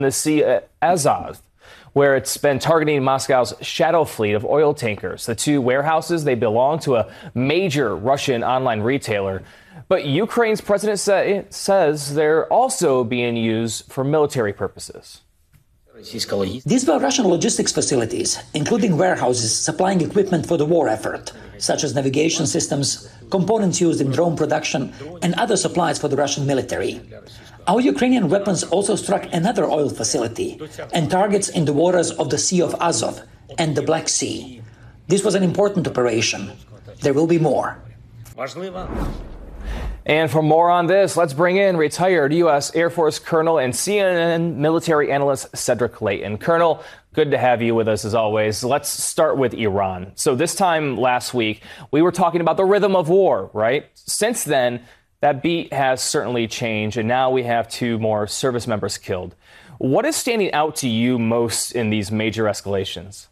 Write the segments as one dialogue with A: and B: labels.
A: the Sea Azov, where it's been targeting Moscow's shadow fleet of oil tankers. The two warehouses, they belong to a major Russian online retailer. But Ukraine's president says they're also being used for military purposes.
B: These were Russian logistics facilities, including warehouses supplying equipment for the war effort, such as navigation systems, components used in drone production, and other supplies for the Russian military. Our Ukrainian weapons also struck another oil facility and targets in the waters of the Sea of Azov and the Black Sea. This was an important operation. There will be more.
A: And for more on this, let's bring in retired U.S. Air Force Colonel and CNN military analyst Cedric Leighton. Colonel, good to have you with us as always. Let's start with Iran. So this time last week, we were talking about the rhythm of war, right? Since then, that beat has certainly changed, and now we have two more service members killed. What is standing out to you most in these major escalations?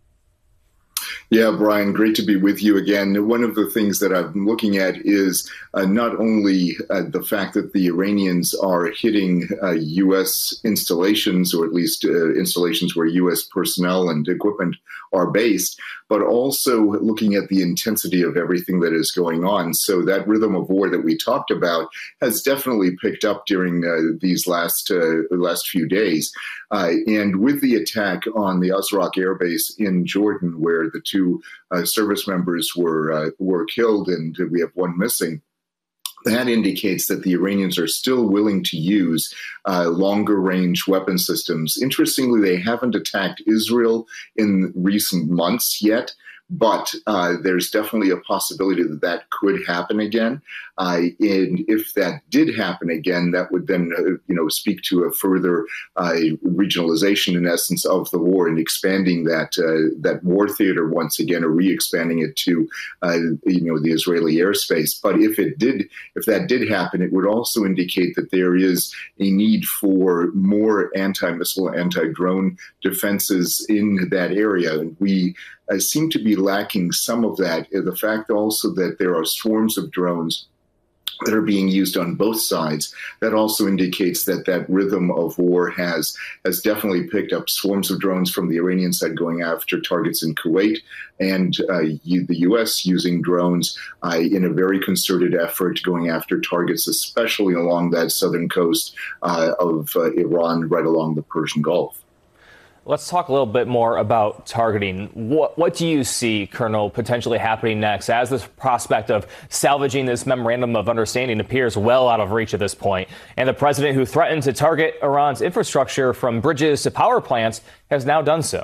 C: Yeah, Brian, great to be with you again. One of the things that I'm looking at is not only the fact that the Iranians are hitting U.S. installations, or at least installations where U.S. personnel and equipment are based, but also looking at the intensity of everything that is going on. So that rhythm of war that we talked about has definitely picked up during these last few days. And with the attack on the Azraq Air Base in Jordan, where the two service members were killed and we have one missing, that indicates that the Iranians are still willing to use longer range weapon systems. Interestingly, they haven't attacked Israel in recent months yet, but there's definitely a possibility that that could happen again. And if that did happen again, that would then, speak to a further regionalization, in essence, of the war and expanding that war theater once again, or re-expanding it to, the Israeli airspace. But if that did happen, it would also indicate that there is a need for more anti-missile, anti-drone defenses in that area. And we seem to be lacking some of that. The fact also that there are swarms of drones that are being used on both sides, that also indicates that that rhythm of war has definitely picked up. Swarms of drones from the Iranian side going after targets in Kuwait, and the U.S. using drones in a very concerted effort going after targets, especially along that southern coast of Iran, right along the Persian Gulf.
A: Let's talk a little bit more about targeting. What do you see, Colonel, potentially happening next, as this prospect of salvaging this memorandum of understanding appears well out of reach at this point, and the president who threatened to target Iran's infrastructure from bridges to power plants has now done so?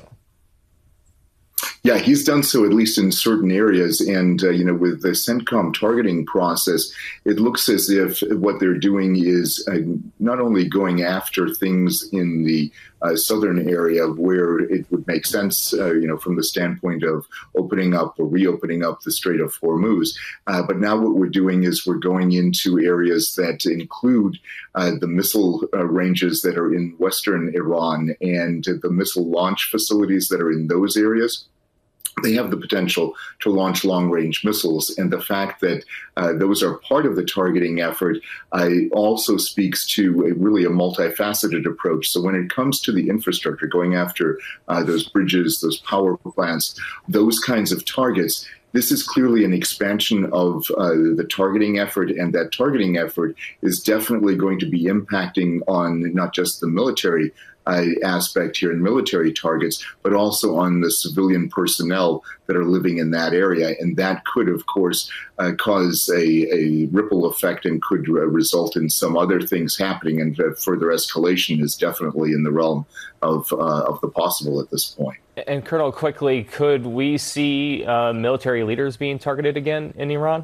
C: Yeah, he's done so, at least in certain areas. And, with the CENTCOM targeting process, it looks as if what they're doing is not only going after things in the southern area where it would make sense, from the standpoint of opening up or reopening up the Strait of Hormuz. But now what we're doing is we're going into areas that include the missile ranges that are in western Iran and the missile launch facilities that are in those areas. They have the potential to launch long-range missiles, and the fact that those are part of the targeting effort also speaks to really a multifaceted approach. So when it comes to the infrastructure, going after those bridges, those power plants, those kinds of targets, this is clearly an expansion of the targeting effort, and that targeting effort is definitely going to be impacting on not just the military aspect here in military targets, but also on the civilian personnel that are living in that area. And that could, of course, cause a ripple effect and could result in some other things happening. And further escalation is definitely in the realm of the possible at this point.
A: And Colonel, quickly, could we see military leaders being targeted again in Iran?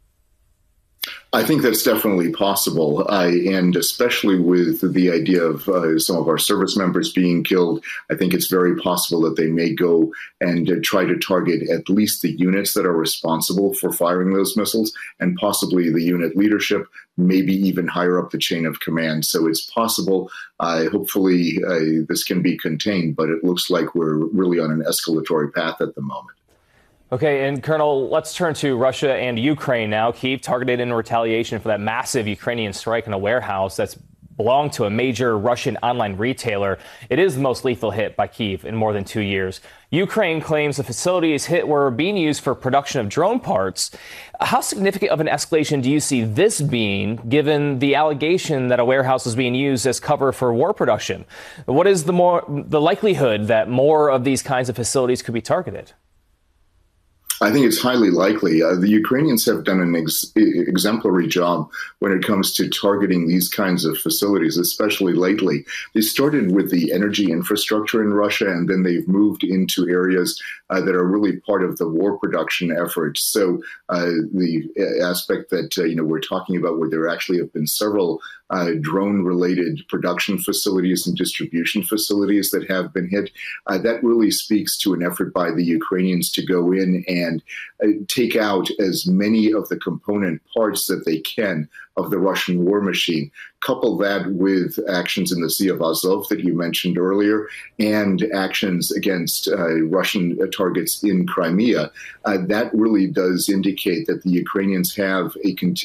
C: I think that's definitely possible, and especially with the idea of some of our service members being killed, I think it's very possible that they may go and try to target at least the units that are responsible for firing those missiles, and possibly the unit leadership, maybe even higher up the chain of command. So it's possible. Hopefully this can be contained, but it looks like we're really on an escalatory path at the moment.
A: Okay, and Colonel, let's turn to Russia and Ukraine now. Kyiv targeted in retaliation for that massive Ukrainian strike in a warehouse that's belonged to a major Russian online retailer. It is the most lethal hit by Kyiv in more than 2 years. Ukraine claims the facilities hit were being used for production of drone parts. How significant of an escalation do you see this being, given the allegation that a warehouse was being used as cover for war production? What is the likelihood that more of these kinds of facilities could be targeted?
C: I think it's highly likely. The Ukrainians have done an exemplary job when it comes to targeting these kinds of facilities, especially lately. They started with the energy infrastructure in Russia, and then they've moved into areas that are really part of the war production effort. So the aspect that we're talking about, where there actually have been several drone-related production facilities and distribution facilities that have been hit, that really speaks to an effort by the Ukrainians to go in and take out as many of the component parts that they can of the Russian war machine. Couple that with actions in the Sea of Azov that you mentioned earlier, and actions against Russian targets in Crimea. That really does indicate that the Ukrainians have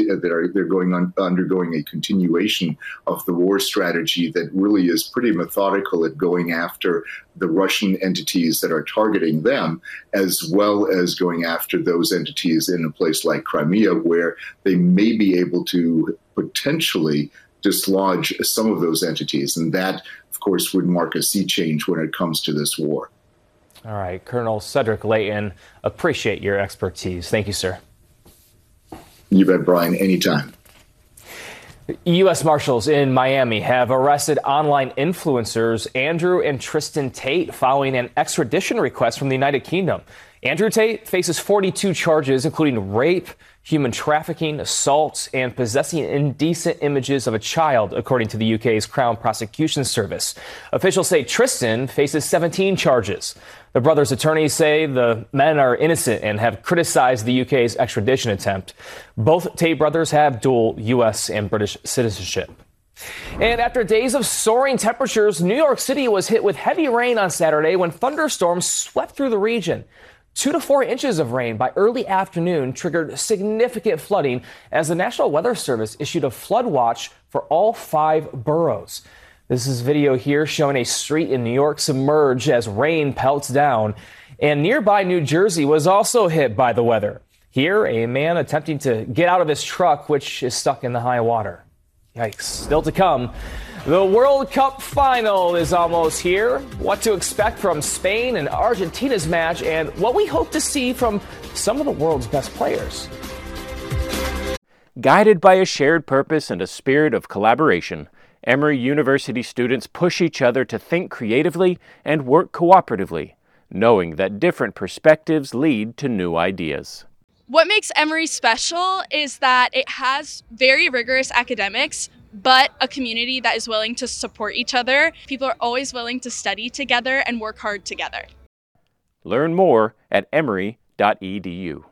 C: undergoing a continuation of the war strategy that really is pretty methodical at going after the Russian entities that are targeting them, as well as going after those entities in a place like Crimea, where they may be able to potentially dislodge some of those entities. And that, of course, would mark a sea change when it comes to this war.
A: All right, Colonel Cedric Leighton, appreciate your expertise. Thank you, sir.
C: You bet, Brian, anytime.
A: U.S. Marshals in Miami have arrested online influencers Andrew and Tristan Tate following an extradition request from the United Kingdom. Andrew Tate faces 42 charges, including rape, human trafficking, assault, and possessing indecent images of a child, according to the UK's Crown Prosecution Service. Officials say Tristan faces 17 charges. The brothers' attorneys say the men are innocent and have criticized the UK's extradition attempt. Both Tate brothers have dual U.S. and British citizenship. And after days of soaring temperatures, New York City was hit with heavy rain on Saturday when thunderstorms swept through the region. 2 to 4 inches of rain by early afternoon triggered significant flooding as the National Weather Service issued a flood watch for all 5 boroughs. This is video here showing a street in New York submerge as rain pelts down. And nearby New Jersey was also hit by the weather. Here, a man attempting to get out of his truck, which is stuck in the high water. Yikes. Still to come. The World Cup final is almost here. What to expect from Spain and Argentina's match, and what we hope to see from some of the world's best players.
D: Guided by a shared purpose and a spirit of collaboration, Emory University students push each other to think creatively and work cooperatively, knowing that different perspectives lead to new ideas.
E: What makes Emory special is that it has very rigorous academics, but a community that is willing to support each other. People are always willing to study together and work hard together.
D: Learn more at emory.edu.